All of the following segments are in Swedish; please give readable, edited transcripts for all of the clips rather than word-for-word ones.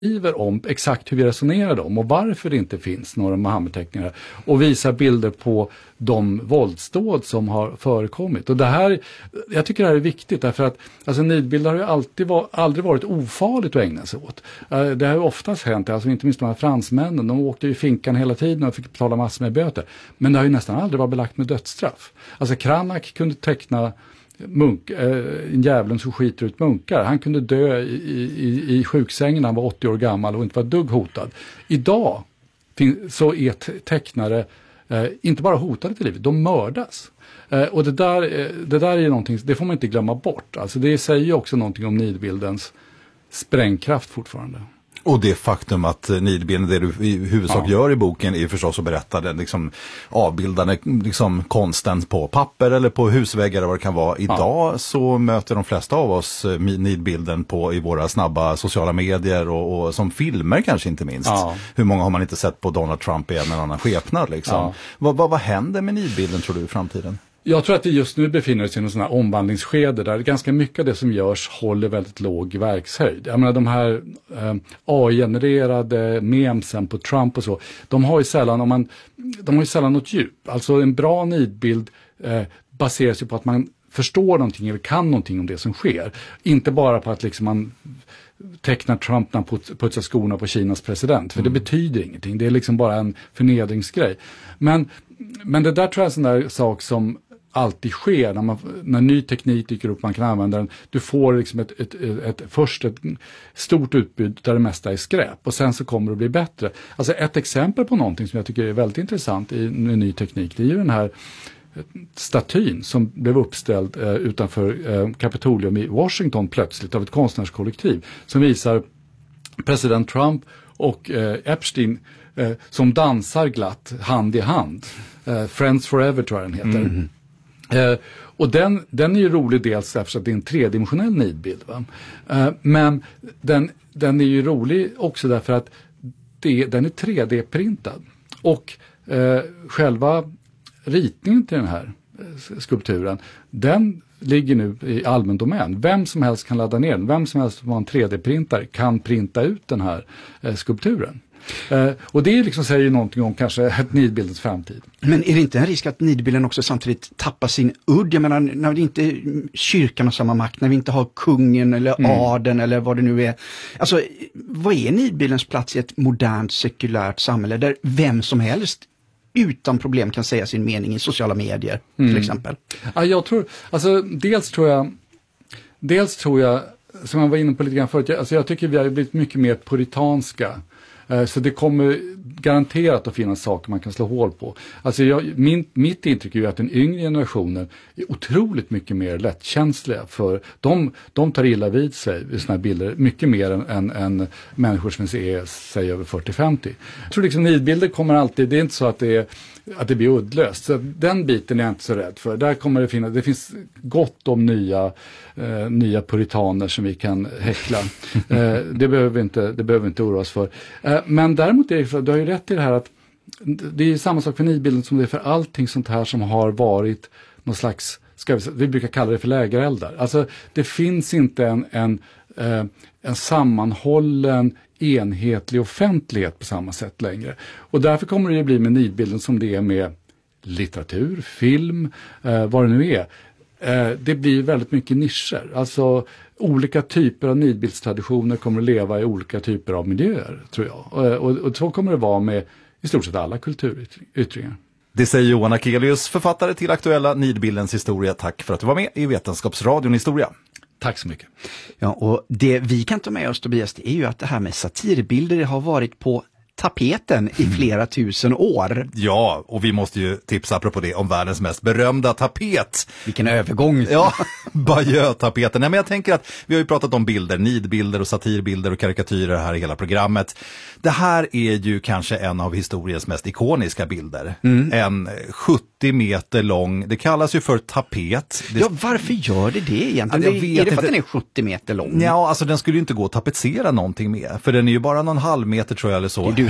om exakt hur vi resonerar om och varför det inte finns några Muhammed-teckningar och visar bilder på de våldsdåd som har förekommit. Och det här, jag tycker det här är viktigt därför att alltså, nidbilder har ju aldrig varit ofarligt att ägna sig åt. Det har ju oftast hänt, alltså inte minst de här fransmännen, de åkte ju finkan hela tiden och fick betala massor med böter. Men det har ju nästan aldrig varit belagt med dödsstraff. Alltså Cranach kunde teckna en djävulen som skiter ut munkar. Han kunde dö i sjuksängen när han var 80 år gammal och inte var dugg hotad. Idag så är tecknare inte bara hotade till livet, de mördas. Och det där är ju någonting, det får man inte glömma bort. Alltså det säger ju också någonting om nidbildens sprängkraft fortfarande. Och det faktum att nidbilden, det du i huvudsak gör i boken, är förstås att berätta den liksom avbildande liksom konsten på papper eller på husväggar eller vad det kan vara. Idag så möter de flesta av oss nidbilden i våra snabba sociala medier och som filmer kanske inte minst. Hur många har man inte sett på Donald Trump i en eller annan skepnad liksom? Vad händer med nidbilden tror du i framtiden? Jag tror att vi just nu befinner oss i en sån här omvandlingsskede där ganska mycket av det som görs håller väldigt låg verkshöjd. Jag menar de här AI-genererade memesen på Trump och så, de har ju sällan något djup. Alltså en bra nidbild baserar sig på att man förstår någonting eller kan någonting om det som sker. Inte bara på att liksom man tecknar Trump när han putsar skorna på Kinas president. För det betyder ingenting. Det är liksom bara en förnedringsgrej. Men det där tror jag är en sån där sak som alltid sker när ny teknik dyker upp, man kan använda den. Du får liksom först ett stort utbud där det mesta är skräp och sen så kommer det att bli bättre. Alltså ett exempel på någonting som jag tycker är väldigt intressant med ny teknik, det är ju den här statyn som blev uppställd utanför Kapitolium i Washington plötsligt av ett konstnärskollektiv som visar president Trump och Epstein som dansar glatt hand i hand. Friends Forever tror jag den heter. Och den är ju rolig dels därför att det är en tredimensionell nidbild. Va? Men den är ju rolig också därför att den är 3D-printad. Och själva ritningen till den här skulpturen, den ligger nu i allmän domän. Vem som helst kan ladda ner den. Vem som helst som har en 3D-printare kan printa ut den här skulpturen. Och det liksom säger ju någonting om kanske ett nidbildens framtid. Men är det inte en risk att nidbilden också samtidigt tappar sin udd? Jag menar, när det inte kyrkan har samma makt, när vi inte har kungen eller adeln eller vad det nu är. Alltså, vad är nidbildens plats i ett modernt, sekulärt samhälle där vem som helst utan problem kan säga sin mening i sociala medier till exempel? Ja, jag tror, alltså dels tror jag, som jag var inne på lite grann förut, alltså jag tycker vi har blivit mycket mer puritanska. Så det kommer garanterat att finnas saker man kan slå hål på. Alltså mitt intryck är ju att den yngre generationen är otroligt mycket mer lättkänsliga för de tar illa vid sig i såna här bilder mycket mer än människor som är säg över 40-50. Jag tror liksom nidbilder kommer alltid, det är inte så att det blir uddlöst. Så den biten är jag inte så rädd för. Där kommer det finns gott om nya puritaner som vi kan häckla. Det behöver vi inte oroa oss för. Men däremot är du har ju rätt i det här att det är samma sak för nidbilden som det är för allting sånt här som har varit någon slags, vi brukar kalla det för lägereldar. Alltså det finns inte en sammanhållen enhetlig offentlighet på samma sätt längre. Och därför kommer det ju bli med nidbilden som det är med litteratur, film, vad det nu är. Det blir väldigt mycket nischer. Alltså olika typer av nidbildstraditioner kommer att leva i olika typer av miljöer, tror jag. Och så kommer det vara med i stort sett alla kulturyttringar. Det säger Johan Akelius, författare till aktuella Nidbildens historia. Tack för att du var med i Vetenskapsradion Historia. Tack så mycket. Ja, och det vi kan ta med oss, Tobias, det är ju att det här med satirbilder har varit på tapeten i flera tusen år. Ja, och vi måste ju tipsa apropå det om världens mest berömda tapet. Vilken övergång. Ja, Bayeux-tapeten. Nej, men jag tänker att vi har ju pratat om bilder, nidbilder och satirbilder och karikatyrer här i hela programmet. Det här är ju kanske en av historiens mest ikoniska bilder. En 70 meter lång, det kallas ju för tapet. Ja, varför gör det egentligen? Är det för att den är 70 meter lång? Ja, alltså den skulle ju inte gå att tapetsera någonting med. För den är ju bara någon halv meter tror jag eller så. Det är du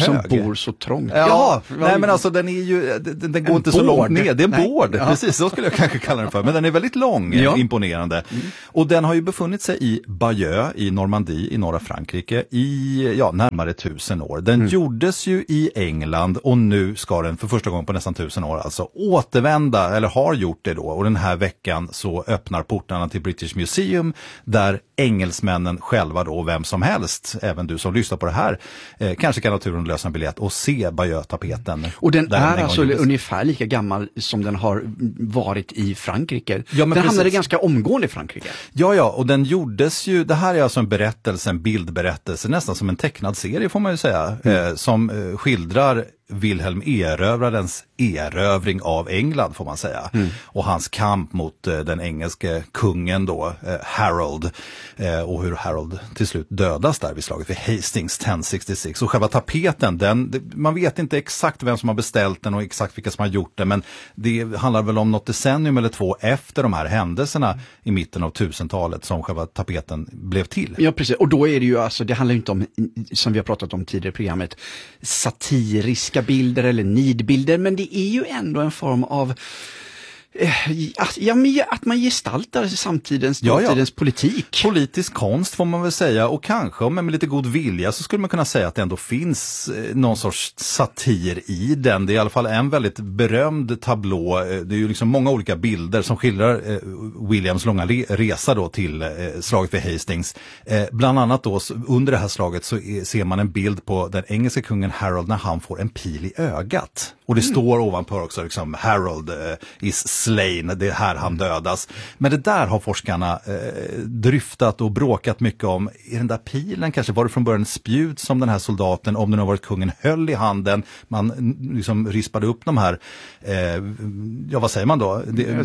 som hög. bor så trångt. Ja, nej men alltså den är ju, den går inte så långt ner. Det är en bård, precis så skulle jag kanske kalla den för. Men den är väldigt lång, imponerande. Och den har ju befunnit sig i Bayeux i Normandie i norra Frankrike i närmare 1000 år. Den gjordes ju i England och nu ska den för första gången på nästan 1000 år alltså återvända, eller har gjort det då. Och den här veckan så öppnar portarna till British Museum där engelsmännen själva då, vem som helst, även du som lyssnar på det här, kanske kan ha turen att lösa en biljett och se Bayeux-tapeten. Och den är alltså ungefär lika gammal som den har varit i Frankrike. Ja, den hamnade ganska omgående i Frankrike. Ja, och den gjordes ju, det här är alltså en berättelse, en bildberättelse, nästan som en tecknad serie får man ju säga, som skildrar Wilhelm Erövrarens erövring av England får man säga. Och hans kamp mot den engelske kungen då, Harold, och hur Harold till slut dödas där vid slaget vid Hastings 1066. Och själva tapeten, man vet inte exakt vem som har beställt den och exakt vilka som har gjort det, men det handlar väl om något decennium eller två efter de här händelserna i mitten av 1000-talet som själva tapeten blev till. Ja, precis. Och då är det ju alltså, det handlar ju inte om, som vi har pratat om tidigare i programmet, satiriska bilder eller nidbilder, men det är ju ändå en form av att man gestaltar samtidens politik. Politisk konst får man väl säga, och kanske om med lite god vilja så skulle man kunna säga att det ändå finns någon sorts satir i den. Det är i alla fall en väldigt berömd tablå. Det är ju liksom många olika bilder som skildrar Williams långa resa då till slaget vid Hastings. Bland annat då under det här slaget så ser man en bild på den engelska kungen Harold när han får en pil i ögat. Och det står ovanpå också liksom Harold is slain, det är här han dödas. Men det där har forskarna dryftat och bråkat mycket om. Är den där pilen kanske, var det från början spjut som den här soldaten, om den har varit kungen, höll i handen. Man liksom rispade upp de här, vad säger man då?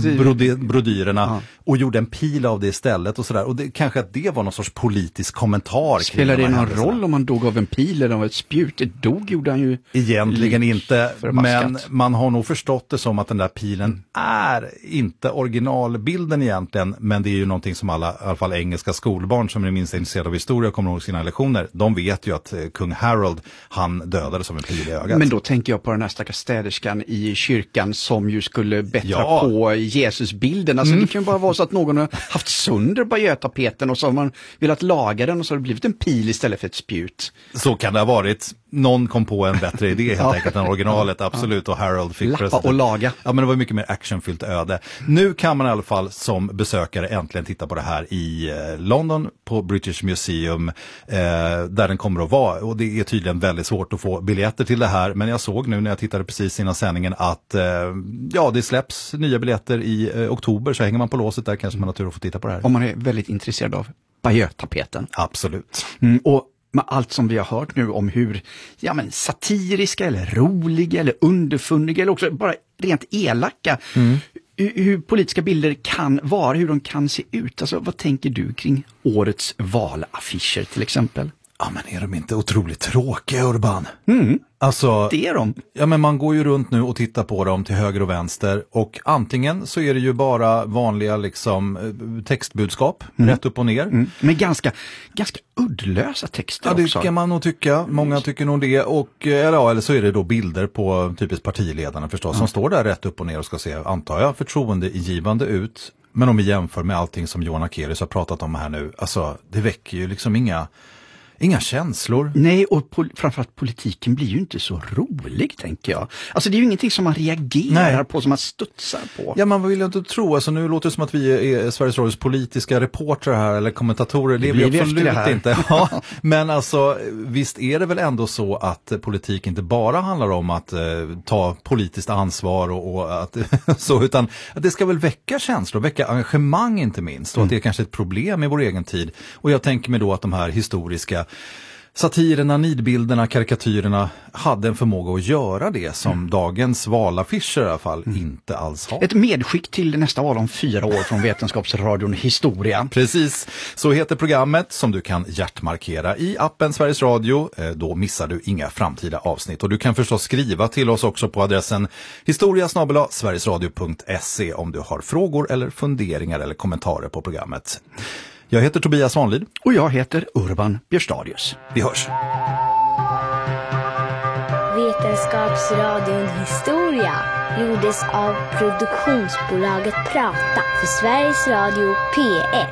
Brodyrerna och gjorde en pil av det istället och sådär. Och kanske att det var någon sorts politisk kommentar. Spelar det någon roll om man dog av en pil eller av ett spjut? Det dog gjorde han ju egentligen inte, men man har nog förstått det som att den där pilen är inte originalbilden egentligen, men det är ju någonting som i alla fall engelska skolbarn som är minst intresserade av historia kommer ihåg sina lektioner. De vet ju att kung Harold, han dödades som en pil i ögat. Men då tänker jag på den här stackars städerskan i kyrkan som ju skulle bättra på Jesusbilden. Alltså det kan ju bara vara så att någon har haft sönder Bayeux-tapeten och så har man velat laga den och så har det blivit en pil istället för ett spjut. Så kan det ha varit. Någon kom på en bättre idé helt enkelt än originalet, absolut, och Harold fick lappa och laga. Ja, men det var mycket mer actionfyllt öde. Nu kan man i alla fall som besökare äntligen titta på det här i London på British Museum där den kommer att vara, och det är tydligen väldigt svårt att få biljetter till det här, men jag såg nu när jag tittade precis innan sändningen att det släpps nya biljetter i oktober, så hänger man på låset där kanske man har tur att få titta på det här. Om man är väldigt intresserad av Bayeux-tapeten. Absolut. Och med allt som vi har hört nu om hur satiriska eller roliga eller underfundiga eller också bara rent elaka hur politiska bilder kan vara, hur de kan se ut. Alltså, vad tänker du kring årets valaffischer till exempel? Ja, men är de inte otroligt tråkiga, Urban? Alltså, det är de. Ja, men man går ju runt nu och tittar på dem till höger och vänster, och antingen så är det ju bara vanliga liksom textbudskap rätt upp och ner. Men ganska uddlösa texter också. Ja, det ska man nog tycka. Många tycker nog det. Och, eller så är det då bilder på typiskt partiledarna förstås som står där rätt upp och ner och ska se, antar jag, förtroendeingivande ut. Men om vi jämför med allting som Johan Akelius har pratat om här nu, alltså det väcker ju liksom inga känslor. Nej, och framförallt politiken blir ju inte så rolig, tänker jag. Alltså det är ju ingenting som man reagerar på, som man studsar på. Ja, man vill ju inte tro. Alltså nu låter det som att vi är Sveriges Radios politiska reportrar här, eller kommentatorer. Det är vi absolut inte. Ja, men alltså, visst är det väl ändå så att politik inte bara handlar om att ta politiskt ansvar och att så, utan att det ska väl väcka känslor, väcka engagemang inte minst. Och att det är kanske ett problem i vår egen tid. Och jag tänker mig då att de här historiska satirerna, nidbilderna, karikatyrerna hade en förmåga att göra det som dagens valaffischer i alla fall inte alls har. Ett medskick till nästa val om 4 år från Vetenskapsradion Historia. Precis, så heter programmet som du kan hjärtmarkera i appen Sveriges Radio. Då missar du inga framtida avsnitt. Och du kan förstås skriva till oss också på adressen historia@sverigesradio.se om du har frågor eller funderingar eller kommentarer på programmet. Jag heter Tobias Vanlid. Och jag heter Urban Björstadius. Vi hörs. Vetenskapsradion Historia gjordes av produktionsbolaget Prata för Sveriges Radio P1.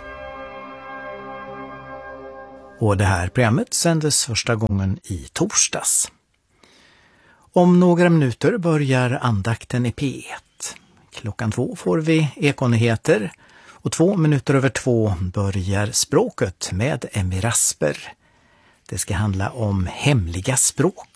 Och det här programmet sändes första gången i torsdags. Om några minuter börjar andakten i P1. Klockan 2 får vi Ekonyheter och 2:02 börjar Språket med Emmy Rasper. Det ska handla om hemliga språk.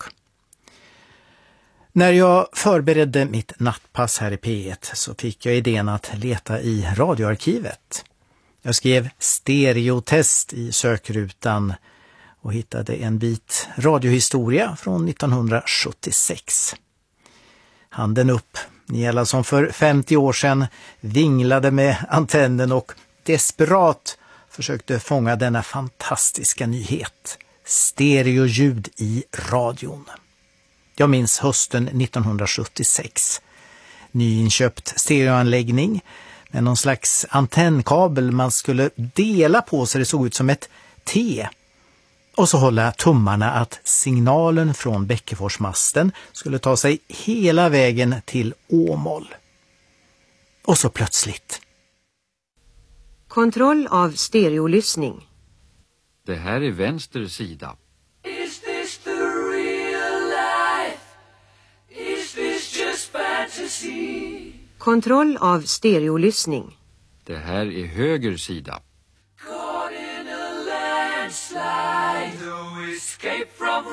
När jag förberedde mitt nattpass här i P1 så fick jag idén att leta i radioarkivet. Jag skrev stereotest i sökrutan och hittade en bit radiohistoria från 1976. Handen upp, ni alla som för 50 år sedan vinglade med antennen och desperat försökte fånga denna fantastiska nyhet. Stereoljud i radion. Jag minns hösten 1976. Nyinköpt stereoanläggning med någon slags antennkabel man skulle dela på så det såg ut som ett T. Och så hålla tummarna att signalen från Bäckeforsmasten skulle ta sig hela vägen till Åmål. Och så plötsligt. Kontroll av stereolyssning. Det här är vänster sida. Is this the real life? Is this just fantasy? Kontroll av stereolyssning. Det här är höger sida. Caught in a landslide, no escape from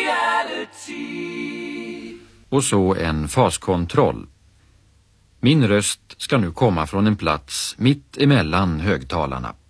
reality. Och så en faskontroll. Min röst ska nu komma från en plats mitt emellan högtalarna.